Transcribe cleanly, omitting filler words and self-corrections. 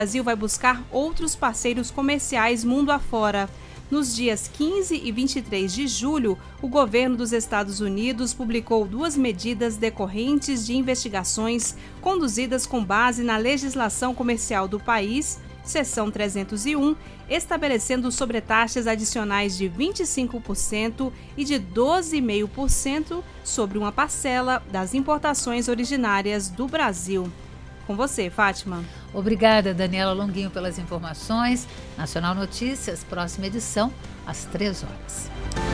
Brasil vai buscar outros parceiros comerciais mundo afora. Nos dias 15 e 23 de julho, o governo dos Estados Unidos publicou 2 medidas decorrentes de investigações conduzidas com base na legislação comercial do país, seção 301, estabelecendo sobretaxas adicionais de 25% e de 12,5% sobre uma parcela das importações originárias do Brasil. Com você, Fátima. Obrigada, Daniela Longuinho, pelas informações. Nacional Notícias, próxima edição, às 3 horas.